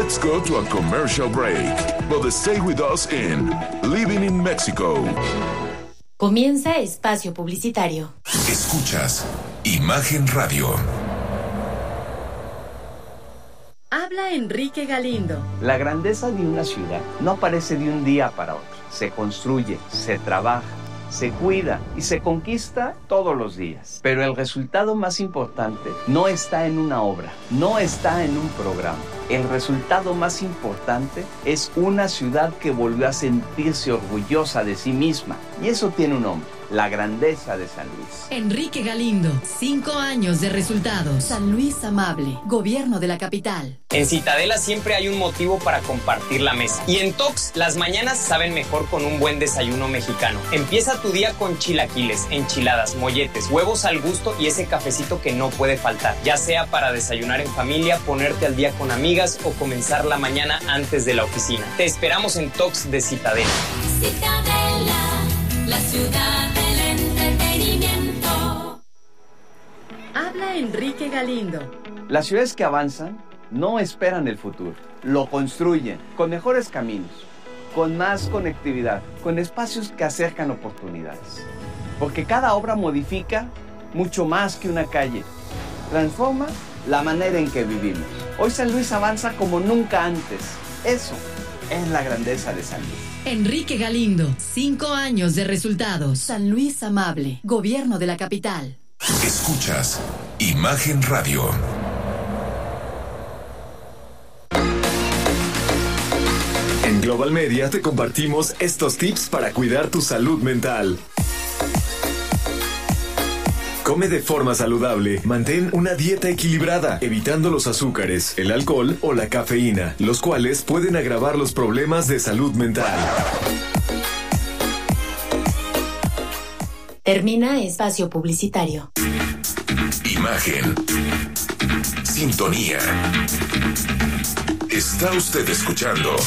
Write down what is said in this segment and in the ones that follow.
Let's go to a commercial break, but stay with us in Living in Mexico. Comienza espacio publicitario. Escuchas Imagen Radio. Habla Enrique Galindo. La grandeza de una ciudad no aparece de un día para otro. Se construye, se trabaja, se cuida y se conquista todos los días. Pero el resultado más importante no está en una obra, no está en un programa. El resultado más importante es una ciudad que volvió a sentirse orgullosa de sí misma. Y eso tiene un nombre: la grandeza de San Luis. Enrique Galindo, 5 años de resultados. San Luis Amable, gobierno de la capital. En Citadela siempre hay un motivo para compartir la mesa. Y en Tox, las mañanas saben mejor con un buen desayuno mexicano. Empieza tu día con chilaquiles, enchiladas, molletes, huevos al gusto y ese cafecito que no puede faltar. Ya sea para desayunar en familia, ponerte al día con amigas o comenzar la mañana antes de la oficina. Te esperamos en Tox de Citadela. Citadela, la ciudad del entretenimiento. Habla Enrique Galindo. Las ciudades que avanzan no esperan el futuro, lo construyen con mejores caminos, con más conectividad, con espacios que acercan oportunidades. Porque cada obra modifica mucho más que una calle, transforma la manera en que vivimos. Hoy San Luis avanza como nunca antes. Eso es la grandeza de San Luis. Enrique Galindo, 5 años de resultados. San Luis Amable, gobierno de la capital. Escuchas Imagen Radio. En Global Media te compartimos estos tips para cuidar tu salud mental. Come de forma saludable, mantén una dieta equilibrada, evitando los azúcares, el alcohol o la cafeína, los cuales pueden agravar los problemas de salud mental. Termina espacio publicitario. Imagen. Sintonía. Está usted escuchando.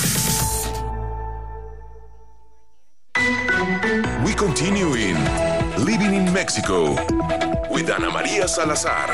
We continue in Living in Mexico with Ana María Salazar.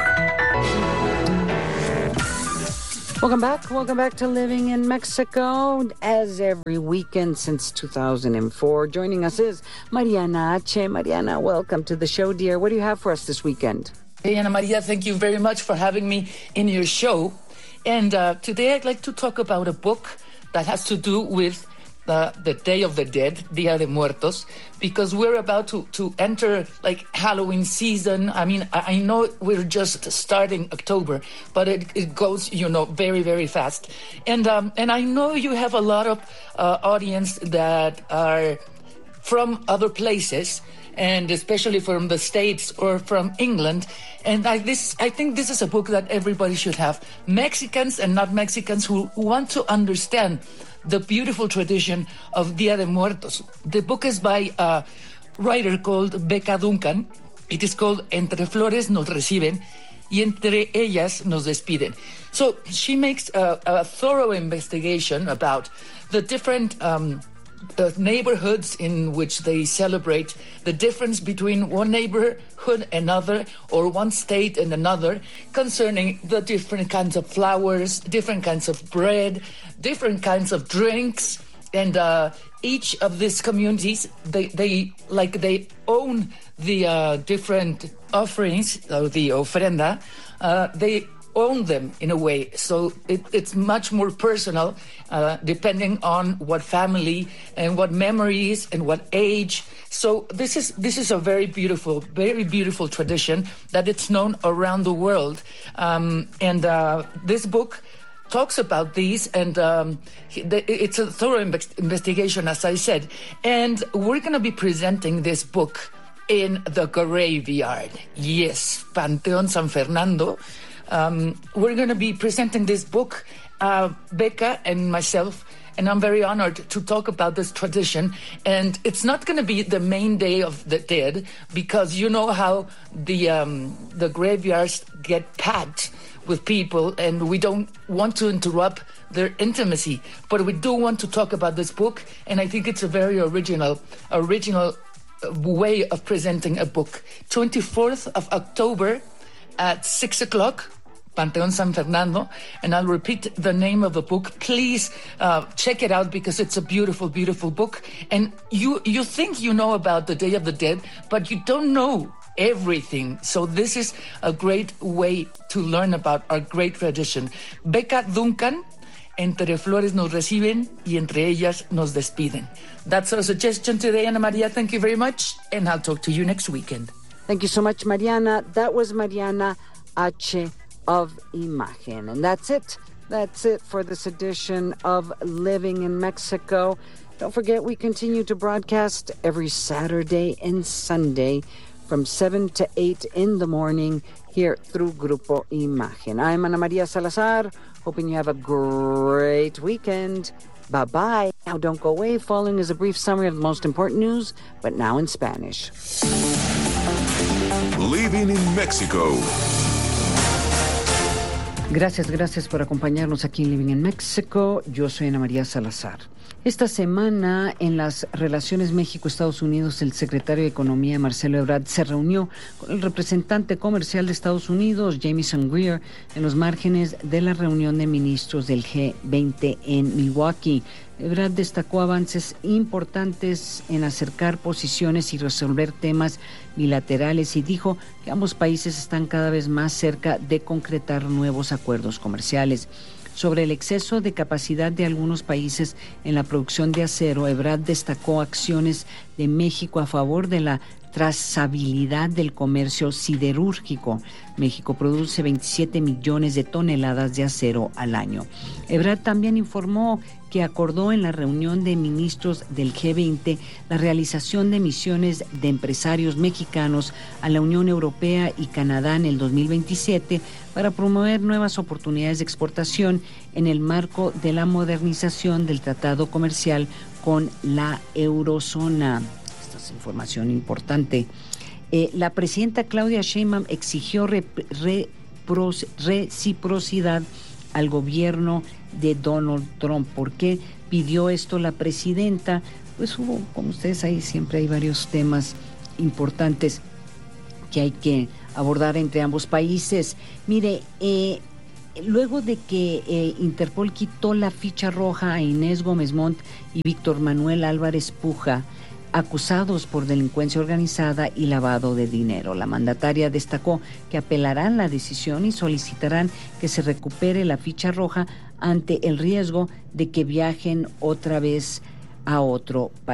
Welcome back to Living in Mexico. As every weekend since 2004, joining us is Mariana H. Mariana, welcome to the show, dear. What do you have for us this weekend? Hey, Ana Maria, thank you very much for having me in your show. And today I'd like to talk about a book that has to do with the Day of the Dead, Dia de Muertos, because we're about to enter like Halloween season. I mean, I know we're just starting October, but it goes, very, very fast. And I know you have a lot of audience that are from other places, and especially from the States or from England. And I think this is a book that everybody should have. Mexicans and not Mexicans who want to understand the beautiful tradition of Dia de Muertos. The book is by a writer called Becca Duncan. It is called Entre Flores nos reciben y entre ellas nos despiden. So she makes a thorough investigation about the different the neighborhoods in which they celebrate, the difference between one neighborhood and another, or one state and another, concerning the different kinds of flowers, different kinds of bread, different kinds of drinks, and each of these communities, they own the different offerings, or the ofrenda. They own them in a way, so it's much more personal, depending on what family and what memories and what age. So this is a very beautiful tradition that it's known around the world, and this book talks about these, and it's a thorough investigation, as I said, and we're going to be presenting this book in the graveyard. Yes, Panteón San Fernando. We're going to be presenting this book, Becca and myself, and I'm very honored to talk about this tradition. And it's not going to be the main Day of the Dead, because you know how the graveyards get packed with people, and we don't want to interrupt their intimacy. But we do want to talk about this book, and I think it's a very original way of presenting a book. 24th of October at 6 o'clock. Panteón San Fernando, and I'll repeat the name of the book. Please check it out because it's a beautiful, beautiful book. And you think you know about the Day of the Dead, but you don't know everything. So this is a great way to learn about our great tradition. Becca Duncan, entre flores nos reciben y entre ellas nos despiden. That's our suggestion today, Ana Maria. Thank you very much, and I'll talk to you next weekend. Thank you so much, Mariana. That was Mariana H. of Imagen. And that's it. That's it for this edition of Living in Mexico. Don't forget, we continue to broadcast every Saturday and Sunday from 7 to 8 in the morning here through Grupo Imagen. I'm Ana Maria Salazar, hoping you have a great weekend. Bye-bye. Now, don't go away. Following is a brief summary of the most important news, but now in Spanish. Living in Mexico. Gracias por acompañarnos aquí en Living in Mexico. Yo soy Ana María Salazar. Esta semana, en las relaciones México-Estados Unidos, el secretario de Economía, Marcelo Ebrard, se reunió con el representante comercial de Estados Unidos, Jamieson Greer, en los márgenes de la reunión de ministros del G20 en Milwaukee. Ebrard destacó avances importantes en acercar posiciones y resolver temas bilaterales y dijo que ambos países están cada vez más cerca de concretar nuevos acuerdos comerciales. Sobre el exceso de capacidad de algunos países en la producción de acero, Ebrard destacó acciones de México a favor de la trazabilidad del comercio siderúrgico. México produce 27 millones de toneladas de acero al año. Ebrard también informó que acordó en la reunión de ministros del G20 la realización de misiones de empresarios mexicanos a la Unión Europea y Canadá en el 2027 para promover nuevas oportunidades de exportación en el marco de la modernización del tratado comercial con la eurozona. Esta es información importante. La presidenta Claudia Sheinbaum exigió reciprocidad al gobierno de Donald Trump. ¿Por qué pidió esto la presidenta? Pues hubo, como ustedes ahí, siempre hay varios temas importantes que hay que abordar entre ambos países. Mire, luego de que Interpol quitó la ficha roja a Inés Gómez Montt y Víctor Manuel Álvarez Puja, acusados por delincuencia organizada y lavado de dinero. La mandataria destacó que apelarán la decisión y solicitarán que se recupere la ficha roja ante el riesgo de que viajen otra vez a otro país.